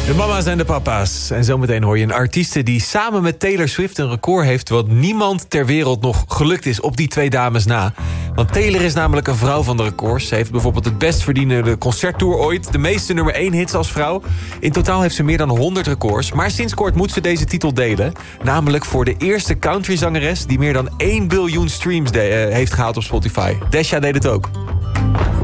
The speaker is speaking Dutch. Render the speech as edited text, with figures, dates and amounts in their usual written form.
De mama's en de papa's. En zometeen hoor je een artieste die samen met Taylor Swift een record heeft wat niemand ter wereld nog gelukt is op die twee dames na. Want Taylor is namelijk een vrouw van de records. Ze heeft bijvoorbeeld het best verdiende concerttour ooit. De meeste nummer 1 hits als vrouw. In totaal heeft ze meer dan 100 records. Maar sinds kort moet ze deze titel delen. Namelijk voor de eerste countryzangeres die meer dan 1 biljoen streams heeft gehaald op Spotify. Desha deed het ook.